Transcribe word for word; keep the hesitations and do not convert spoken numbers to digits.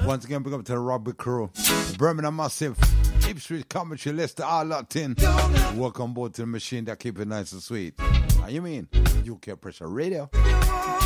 Once again, big up to the rugby crew. The Birmingham Massive, Ipswich, Coventry, Leicester, all locked in. Welcome aboard to the machine that keep it nice and sweet. How you mean? U K Pressure Radio.